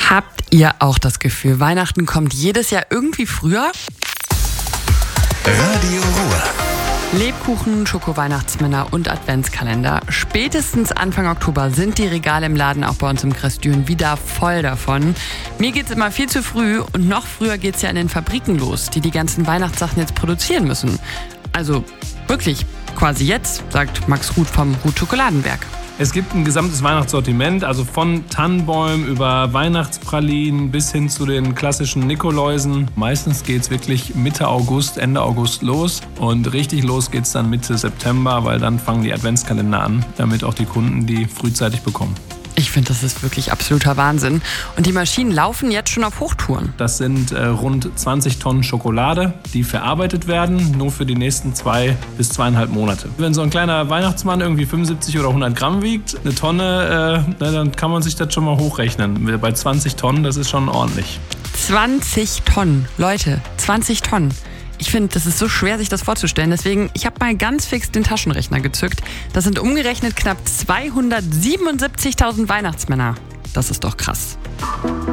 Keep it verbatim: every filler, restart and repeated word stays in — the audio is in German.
Habt ihr auch das Gefühl, Weihnachten kommt jedes Jahr irgendwie früher? Radio Ruhr. Lebkuchen, Schoko-Weihnachtsmänner und Adventskalender. Spätestens Anfang Oktober sind die Regale im Laden auch bei uns im Crestüren wieder voll davon. Mir geht's immer viel zu früh und noch früher geht's ja in den Fabriken los, die die ganzen Weihnachtssachen jetzt produzieren müssen. Also wirklich, quasi jetzt, sagt Max Ruth vom Ruth Schokoladenwerk. Es gibt ein gesamtes Weihnachtssortiment, also von Tannenbäumen über Weihnachtspralinen bis hin zu den klassischen Nikoläusen. Meistens geht es wirklich Mitte August, Ende August los und richtig los geht es dann Mitte September, weil dann fangen die Adventskalender an, damit auch die Kunden die frühzeitig bekommen. Ich finde, das ist wirklich absoluter Wahnsinn. Und die Maschinen laufen jetzt schon auf Hochtouren. Das sind äh, rund zwanzig Tonnen Schokolade, die verarbeitet werden, nur für die nächsten zwei bis zweieinhalb Monate. Wenn so ein kleiner Weihnachtsmann irgendwie fünfundsiebzig oder hundert Gramm wiegt, eine Tonne, äh, na, dann kann man sich das schon mal hochrechnen. Bei zwanzig Tonnen, das ist schon ordentlich. zwanzig Tonnen, Leute, zwanzig Tonnen. Ich finde, das ist so schwer, sich das vorzustellen. Deswegen, ich habe mal ganz fix den Taschenrechner gezückt. Das sind umgerechnet knapp zweihundertsiebenundsiebzigtausend Weihnachtsmänner. Das ist doch krass.